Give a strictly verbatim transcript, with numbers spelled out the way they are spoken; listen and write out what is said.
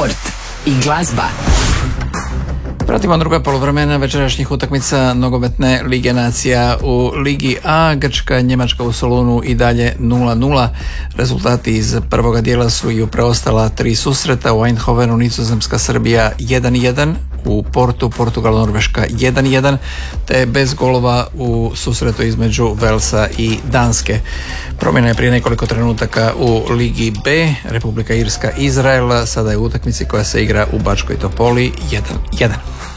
sport i glazba. Pratimo druga poluvremena večerašnjih utakmica nogometne Lige nacija. U Ligi A Grčka, Njemačka u Solunu i dalje nula nula. Rezultati iz prvoga dijela su i u preostala tri susreta. U Eindhovenu Nizozemska Srbija jedan jedan, u Portu Portugal Norveška jedan jedan, te bez golova u susretu između Velsa i Danske. Promjena je prije nekoliko trenutaka u Ligi B. Republika Irska Izrael sada je u utakmici koja se igra u Bačkoj Topoli jedan jedan.